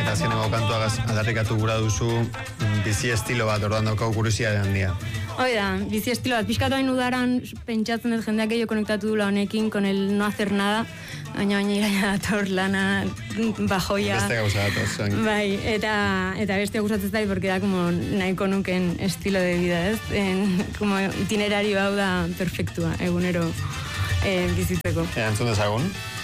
eta azkeneko kantuagaz aldarrikatu gura duzu bizi estilo bat, ordan daukau kuriositate handia. Hoi da, bizi estilo bat. Pixkatu hain udaran pentsatzen dut jendeak gehiago konektatu dula honekin, con el no hacer nada, baina iraia dator lana, bajoia. Beste gauza dator. Bai, eta beste gustatzen zait, porque da como nahiko nuken estilo de vida, ez? Como itinerario hau da perfektua, egunero bizitzeko. Entzun dezagun.